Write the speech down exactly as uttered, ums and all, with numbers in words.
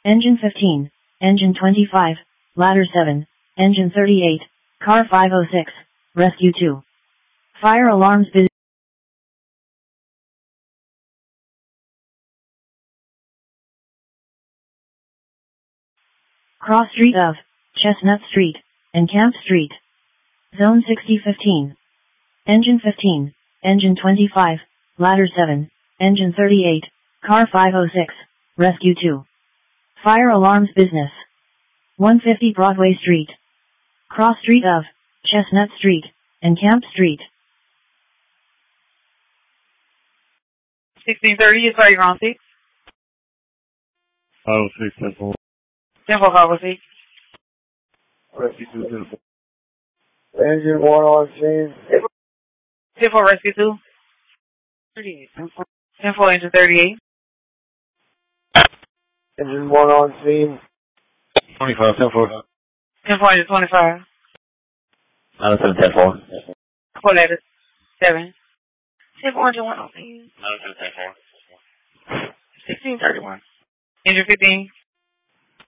Engine fifteen, Engine twenty-five, Ladder seven, Engine thirty-eight, Car five oh six, Rescue two. Fire alarms business. Cross street of Chestnut Street and Camp Street. Zone sixty fifteen. Engine fifteen, Engine twenty-five, Ladder seven, Engine thirty-eight, Car five oh six, Rescue two. Fire alarms business. one fifty Broadway Street. Cross street of Chestnut Street and Camp Street. sixteen thirty, you sorry, you're on six. five oh six, ten four. ten four, five oh six. Rescue two, ten four. Engine one on scene. ten four, Rescue two. thirty-eight. ten four, Engine thirty-eight. Engine one on scene. twenty-five, ten four. ten four, Engine twenty-five. nine seven, ten four. four letters. seven. ten four, Engine one on scene. nine seven, ten four. sixteen thirty-one. Engine fifteen.